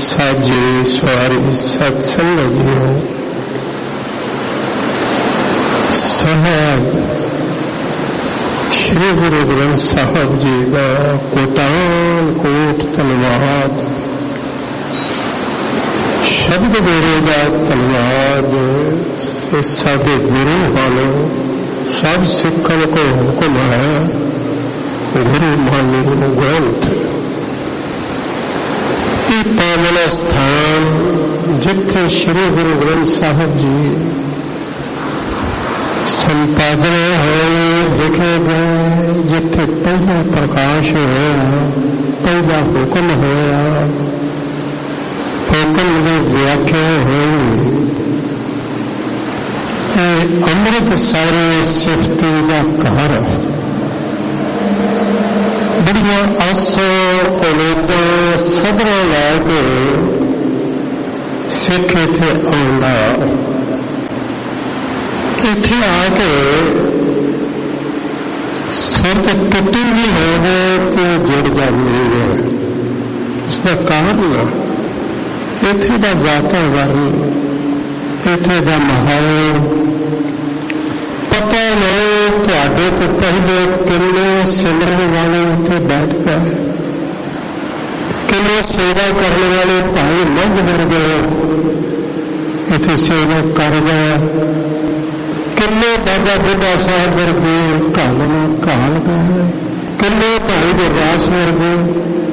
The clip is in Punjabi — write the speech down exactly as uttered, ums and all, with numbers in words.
ਸਾਜੇ ਸਵਾਰੀ ਸਤ ਸੰਗਿਓ। ਸਾਹਿਬ ਸ਼੍ਰੀ ਗੁਰੂ ਗ੍ਰੰਥ ਸਾਹਿਬ ਜੀ ਦਾ ਕੋਟਾਨ ਕੋਟ ਧੰਨਵਾਦ। ਸ਼ਬਦ ਗੁਰੂ ਦਾ ਧੰਨਵਾਦ। ਇਹ ਸਾਡੇ ਗੁਰੂ ਹਨ। ਸਭ ਸਿੱਖਾਂ ਕੋ ਹੁਕਮ ਹੈ ਗੁਰੂ ਮਾਨਿਓ ਗ੍ਰੰਥ। ਇਹ ਪਾਵਨ ਸਥਾਨ ਜਿੱਥੇ ਸ਼੍ਰੀ ਗੁਰੂ ਗ੍ਰੰਥ ਸਾਹਿਬ ਜੀ ਸੰਪਾਦਨ ਹੋਏ ਲਿਖੇ ਗਏ, ਜਿੱਥੇ ਪਹਿਲਾ ਪ੍ਰਕਾਸ਼ ਹੋਇਆ, ਪਹਿਲਾ ਹੁਕਮ ਹੋਇਆ, ਹੁਕਮ ਦੀ ਵਿਆਖਿਆ ਹੋਈ। ਇਹ ਅੰਮ੍ਰਿਤ ਸਾਰੇ ਸਿਫਤੀ ਦਾ ਘਰ। ਬੜੀਆਂ ਆਸਾਂ ਉਮੀਦਾਂ ਸਬਰਾਂ ਲੈ ਕੇ ਸਿੱਖ ਇੱਥੇ ਆਉਂਦਾ। ਇੱਥੇ ਆ ਕੇ ਸੁਰਤ ਟੁੱਟੀ ਵੀ ਹੋਵੇ ਤੇ ਜੁੜ ਜਾਂਦੀ ਹੈ। ਉਸਦਾ ਕਾਰਨ ਇੱਥੇ ਦਾ ਵਾਤਾਵਰਨ, ਇੱਥੇ ਦਾ ਮਾਹੌਲ। ਪਤਾ ਨਹੀਂ ਤੁਹਾਡੇ ਤੋਂ ਪਹਿਲੇ ਕਿੰਨੇ ਸਿਮਰਨ ਵਾਲੇ ਉੱਥੇ ਬੈਠ ਪਏ, ਕਿੰਨੇ ਸੇਵਾ ਕਰਨ ਵਾਲੇ ਭਾਈ ਮੰਝ ਵਰਗੇ ਇੱਥੇ ਸੇਵਾ ਕਰ ਗਏ, ਕਿੰਨੇ ਬਾਬਾ ਬੁੱਢਾ ਸਾਹਿਬ ਵਰਗੇ ਘਾਲ ਨੂੰ ਘਾਲ ਗਏ, ਕਿੰਨੇ ਭਾਈ ਗੁਰਦਾਸ ਵਰਗੇ